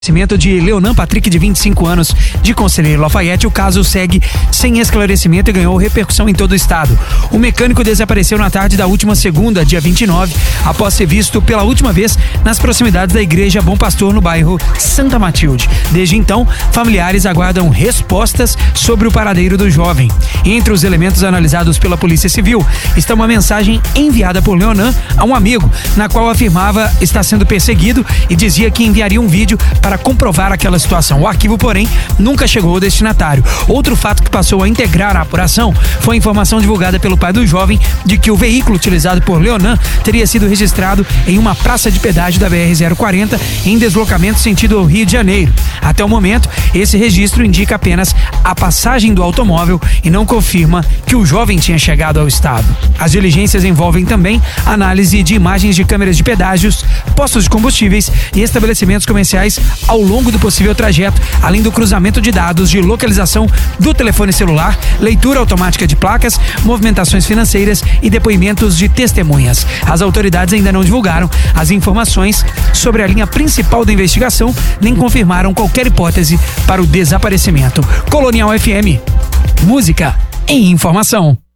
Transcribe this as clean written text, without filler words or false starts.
De Leonan Patrick, de 25 anos, de Conselheiro Lafayette, o caso segue sem esclarecimento e ganhou repercussão em todo o estado. O mecânico desapareceu na tarde da última segunda, dia 29, após ser visto pela última vez nas proximidades da Igreja Bom Pastor, no bairro Santa Matilde. Desde então, familiares aguardam respostas sobre o paradeiro do jovem. Entre os elementos analisados pela Polícia Civil está uma mensagem enviada por Leonan a um amigo, na qual afirmava estar sendo perseguido e dizia que enviaria um vídeo para comprovar aquela situação. O arquivo, porém, nunca chegou ao destinatário. Outro fato que passou a integrar a apuração foi a informação divulgada pelo pai do jovem de que o veículo utilizado por Leonan teria sido registrado em uma praça de pedágio da BR-040 em deslocamento sentido ao Rio de Janeiro. Até o momento, esse registro indica apenas a passagem do automóvel e não confirma que o jovem tinha chegado ao estado. As diligências envolvem também análise de imagens de câmeras de pedágios, postos de combustíveis e estabelecimentos comerciais ao longo do possível trajeto, além do cruzamento de dados de localização do telefone celular, leitura automática de placas, movimentações financeiras e depoimentos de testemunhas. As autoridades ainda não divulgaram as informações sobre a linha principal da investigação, nem confirmaram qualquer hipótese para o desaparecimento. Colonial FM, música e informação.